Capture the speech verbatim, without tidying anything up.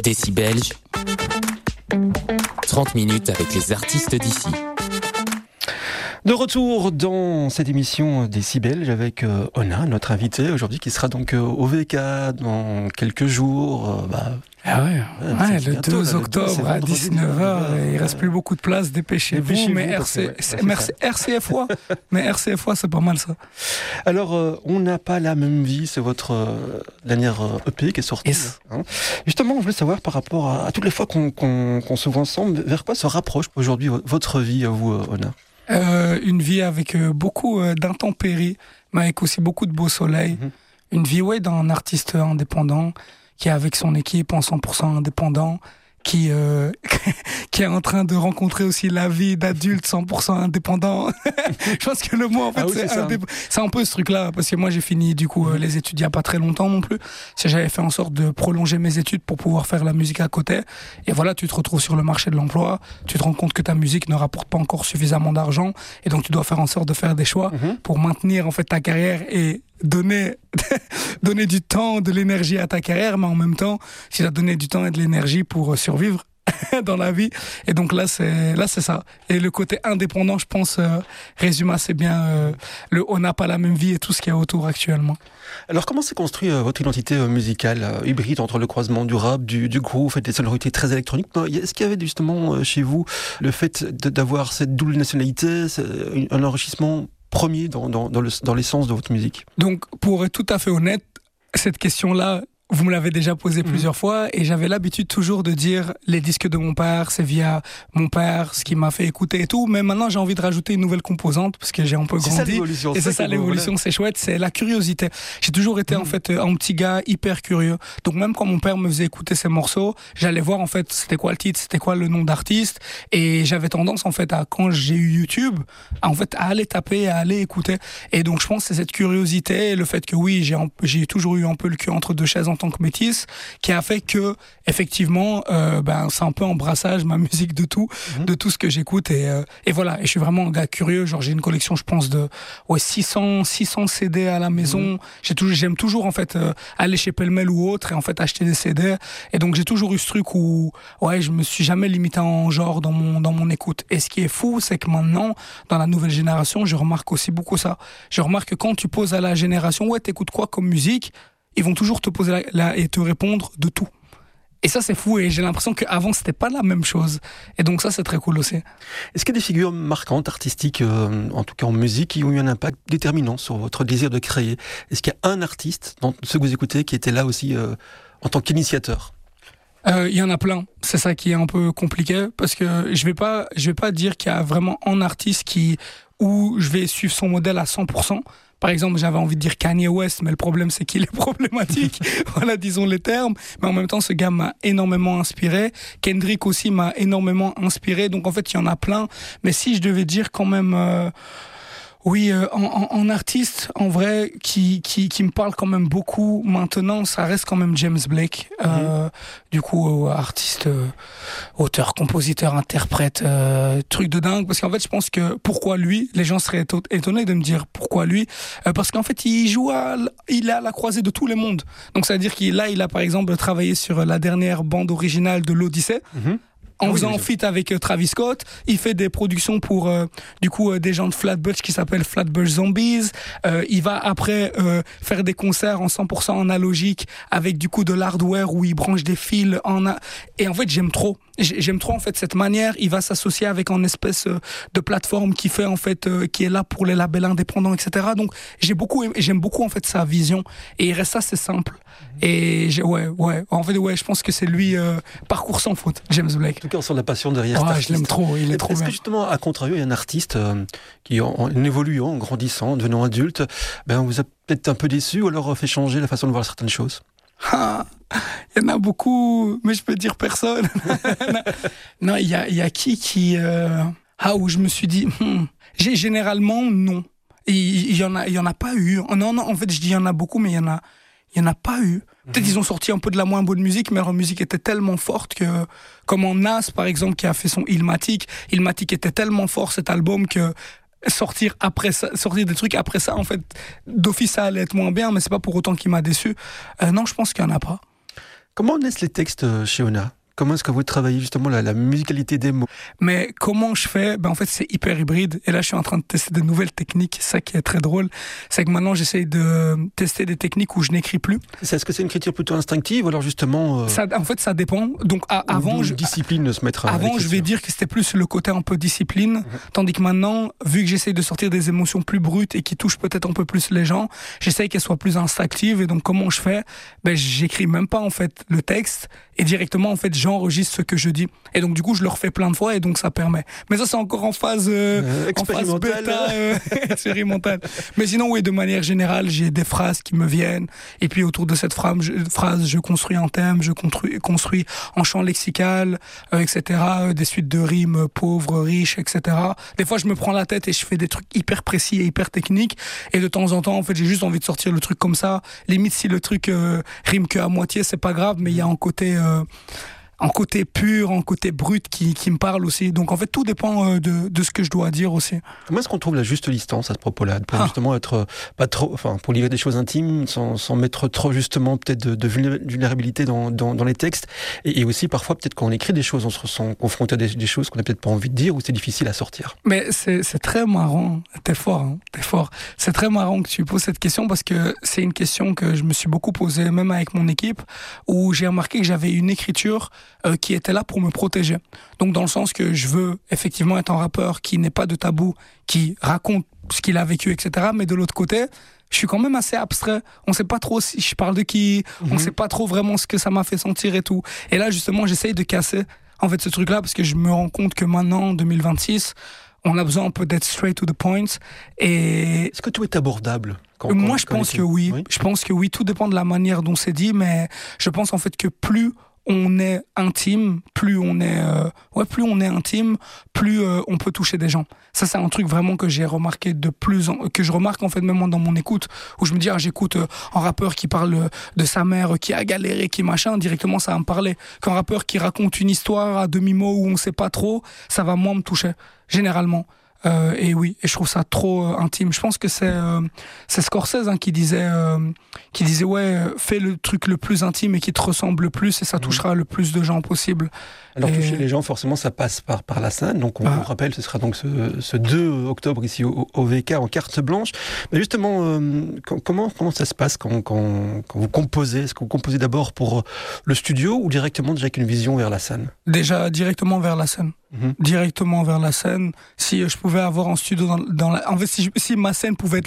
Décibelge, trente minutes avec les artistes d'ici. De retour dans cette émission Décibelge avec euh, Ona, notre invitée aujourd'hui, qui sera donc euh, au V K dans quelques jours. Euh, bah, ah ouais, ouais, ouais, le bientôt, deux là, octobre le deux, à dix-neuf heures, il reste plus beaucoup de place, dépêchez-vous. Dépêchez-vous, mais parce que, RC, ouais, c'est, c'est merci, R C F O, mais R C F O, c'est pas mal ça. Alors, euh, on n'a pas la même vie, c'est votre euh, dernière euh, E P qui est sortie. Yes. Hein. Justement, je voulais savoir par rapport à, à toutes les fois qu'on, qu'on, qu'on se voit ensemble, vers quoi se rapproche aujourd'hui votre vie, vous, euh, Ona? Euh, une vie avec euh, beaucoup euh, d'intempéries, mais avec aussi beaucoup de beau soleil. Mm-hmm. Une vie, ouais, d'un artiste indépendant qui est avec son équipe en cent pour cent indépendant, qui euh, qui est en train de rencontrer aussi la vie d'adulte cent pour cent indépendant. Je pense que le mot, en fait, ah oui, c'est, c'est, indép... c'est un peu ce truc-là, parce que moi, j'ai fini, du coup, euh, les études il n'y a pas très longtemps non plus. C'est, j'avais fait en sorte de prolonger mes études pour pouvoir faire la musique à côté. Et voilà, tu te retrouves sur le marché de l'emploi, tu te rends compte que ta musique ne rapporte pas encore suffisamment d'argent, et donc tu dois faire en sorte de faire des choix mm-hmm. pour maintenir, en fait, ta carrière et donner donner du temps, de l'énergie à ta carrière, mais en même temps, tu dois donner du temps et de l'énergie pour survivre dans la vie. Et donc là, c'est là, c'est ça. Et le côté indépendant, je pense, euh, résume assez bien euh, le on n'a pas la même vie et tout ce qu'il y a autour actuellement. Alors, comment s'est construit euh, votre identité euh, musicale euh, hybride entre le croisement du rap, du, du groove et des sonorités très électroniques? Est-ce qu'il y avait justement euh, chez vous le fait de, d'avoir cette double nationalité, un enrichissement premier dans, dans, dans, le, dans l'essence de votre musique? Donc, pour être tout à fait honnête, cette question-là, vous me l'avez déjà posée mmh. plusieurs fois, et j'avais l'habitude toujours de dire les disques de mon père, c'est via mon père, ce qui m'a fait écouter et tout. Mais maintenant, j'ai envie de rajouter une nouvelle composante parce que j'ai un peu c'est grandi. Ça, l'évolution, et c'est, c'est ça l'évolution, voilà. C'est chouette, c'est la curiosité. J'ai toujours été mmh. en fait un petit gars hyper curieux. Donc même quand mon père me faisait écouter ses morceaux, j'allais voir en fait c'était quoi le titre, c'était quoi le nom d'artiste, et j'avais tendance en fait à, quand j'ai eu YouTube, à, en fait à aller taper, à aller écouter. Et donc je pense que c'est cette curiosité, le fait que oui, j'ai, j'ai toujours eu un peu le cul entre deux chaises en tant que métis, qui a fait que effectivement euh, ben c'est un peu un brassage ma musique de tout mmh. de tout ce que j'écoute, et euh, et voilà, et je suis vraiment un gars curieux. Genre j'ai une collection, je pense, de ouais six cents C D à la maison. Mmh. J'ai toujours j'aime toujours en fait euh, aller chez Pellemel ou autre et en fait acheter des C D, et donc j'ai toujours eu ce truc où ouais je me suis jamais limité en genre dans mon dans mon écoute. Et ce qui est fou, c'est que maintenant dans la nouvelle génération, je remarque aussi beaucoup ça. Je remarque que quand tu poses à la génération ouais t'écoutes quoi comme musique, ils vont toujours te poser la, la, et te répondre de tout. Et ça, c'est fou, et j'ai l'impression qu'avant, c'était pas la même chose. Et donc ça, c'est très cool aussi. Est-ce qu'il y a des figures marquantes, artistiques, euh, en tout cas en musique, qui ont eu un impact déterminant sur votre désir de créer? Est-ce qu'il y a un artiste, dans ceux que vous écoutez, qui était là aussi euh, en tant qu'initiateur? Il euh, y en a plein. C'est ça qui est un peu compliqué, parce que je vais pas, je vais pas dire qu'il y a vraiment un artiste qui, où je vais suivre son modèle à cent pour cent. Par exemple, j'avais envie de dire Kanye West, mais le problème, c'est qu'il est problématique. Voilà, disons les termes. Mais en même temps, ce gars m'a énormément inspiré. Kendrick aussi m'a énormément inspiré. Donc, en fait, il y en a plein. Mais si je devais dire quand même... Euh Oui, euh, en, en, en artiste, en vrai, qui, qui, qui me parle quand même beaucoup maintenant, ça reste quand même James Blake. Euh, mmh. Du coup, euh, artiste, euh, auteur, compositeur, interprète, euh, truc de dingue. Parce qu'en fait, je pense que pourquoi lui, les gens seraient étonnés de me dire pourquoi lui. Euh, parce qu'en fait, il joue à, il est à la croisée de tous les mondes. Donc, ça veut dire qu'il là, il a par exemple travaillé sur la dernière bande originale de l'Odyssée. Mmh. En ah faisant oui, feat avec euh, Travis Scott, il fait des productions pour euh, du coup euh, des gens de Flatbush qui s'appellent Flatbush Zombies. Euh, il va après euh, faire des concerts en cent pour cent analogique avec du coup de l'hardware où il branche des fils en a... et en fait j'aime trop. J'aime trop en fait cette manière. Il va s'associer avec une espèce de plateforme qui fait en fait euh, qui est là pour les labels indépendants, et cetera. Donc j'ai beaucoup j'aime beaucoup en fait sa vision, et il reste assez simple. Mmh. Et j'ai, ouais ouais en fait ouais je pense que c'est lui euh, parcours sans faute, James Blake. En tout cas on sent la passion derrière cet ouais, artiste. Je l'aime trop, il est, est trop Est-ce bien. Que justement à contrario il y a un artiste euh, qui en, en évoluant, en grandissant, en devenant adulte, ben vous a peut-être un peu déçu ou alors fait changer la façon de voir certaines choses? Ah, il y en a beaucoup, mais je peux dire personne. Non, il y a, il y a qui qui... Euh... Ah, où je me suis dit... Hmm. J'ai, généralement, non. Il y en a, il y en a pas eu. Non, non, en fait, je dis il y en a beaucoup, mais il y en a, il y en a pas eu. Peut-être qu'ils ont sorti un peu de la moins bonne musique, mais leur musique était tellement forte que... Comme en Nas, par exemple, qui a fait son Illmatic. Illmatic était tellement fort, cet album, que... sortir après ça, sortir des trucs après ça, en fait, d'office ça allait être moins bien, mais c'est pas pour autant qu'il m'a déçu. Euh, non, je pense qu'il y en a pas. Comment naissent les textes chez Ona ? Comment est-ce que vous travaillez justement la, la musicalité des mots ? Mais comment je fais ? Ben en fait, c'est hyper hybride. Et là, je suis en train de tester de nouvelles techniques. C'est ça qui est très drôle. C'est que maintenant, j'essaye de tester des techniques où je n'écris plus. C'est, est-ce que c'est une écriture plutôt instinctive ou alors justement... Euh... Ça, en fait, ça dépend. Donc, à, avant... je, discipline de se mettre à Avant, je vais dire que c'était plus le côté un peu discipline. Mmh. Tandis que maintenant, vu que j'essaye de sortir des émotions plus brutes et qui touchent peut-être un peu plus les gens, j'essaye qu'elles soient plus instinctives. Et donc, comment je fais ? Ben, j'écris même pas, en fait, le texte. Et directement, en fait, j'enregistre ce que je dis. Et donc, du coup, je le refais plein de fois et donc ça permet. Mais ça, c'est encore en phase, euh, euh, expérimentale. En phase bêta, euh, expérimentale. Mais sinon, oui, de manière générale, j'ai des phrases qui me viennent. Et puis, autour de cette phrase, je, phrase, je construis un thème, je construis, construis un champ lexical, euh, et cetera. Euh, des suites de rimes pauvres, riches, et cetera. Des fois, je me prends la tête et je fais des trucs hyper précis et hyper techniques. Et de temps en temps, en fait, j'ai juste envie de sortir le truc comme ça. Limite, si le truc euh, rime que à moitié, c'est pas grave, mais il y a un côté... Euh, en côté pur, en côté brut qui, qui me parle aussi. Donc en fait, tout dépend euh, de, de ce que je dois dire aussi. Comment est-ce qu'on trouve la juste distance à ce propos-là, pour ah. justement être euh, pas trop, enfin pour livrer des choses intimes sans, sans mettre trop justement peut-être de, de vulnérabilité dans, dans, dans les textes, et, et aussi parfois peut-être quand on écrit des choses, on se ressent confronté à des, des choses qu'on n'a peut-être pas envie de dire ou c'est difficile à sortir. Mais c'est, c'est très marrant, t'es fort, hein, t'es fort. C'est très marrant que tu poses cette question parce que c'est une question que je me suis beaucoup posée, même avec mon équipe, où j'ai remarqué que j'avais une écriture Euh, qui était là pour me protéger. Donc dans le sens que je veux effectivement être un rappeur qui n'est pas de tabou, qui raconte ce qu'il a vécu, et cetera. Mais de l'autre côté, je suis quand même assez abstrait. On sait pas trop si je parle de qui, mm-hmm. on sait pas trop vraiment ce que ça m'a fait sentir et tout. Et là justement, j'essaye de casser en fait ce truc-là parce que je me rends compte que maintenant, en deux mille vingt-six, on a besoin un peu d'être straight to the point. Et est-ce que tout est abordable ? Quand, Moi, quand, je quand pense que oui. oui. Je pense que oui. Tout dépend de la manière dont c'est dit, mais je pense en fait que plus on est intime, plus on est, euh, ouais, plus on est intime, plus euh, on peut toucher des gens. Ça, c'est un truc vraiment que j'ai remarqué de plus, en, que je remarque en fait même dans mon écoute, où je me dis, ah, j'écoute euh, un rappeur qui parle de sa mère, qui a galéré, qui machin, directement ça va me parler. Qu'un rappeur qui raconte une histoire à demi-mot où on sait pas trop, ça va moins me toucher, généralement. Euh, et oui, et je trouve ça trop euh, intime. Je pense que c'est euh, c'est Scorsese hein, qui disait euh, qui disait ouais, fais le truc le plus intime et qui te ressemble le plus et ça touchera mmh. le plus de gens possible. Alors et... toucher les gens, forcément, ça passe par par la scène. Donc on ah. vous rappelle, ce sera donc ce, ce deux octobre ici au, au V K en carte blanche. Mais justement, euh, comment comment ça se passe quand quand quand vous composez ? Est-ce que vous composez d'abord pour le studio ou directement déjà avec une vision vers la scène ? Déjà directement vers la scène. Mmh. Directement vers la scène. Si je pouvais avoir un studio dans, dans la... En fait, si, je, si ma scène pouvait être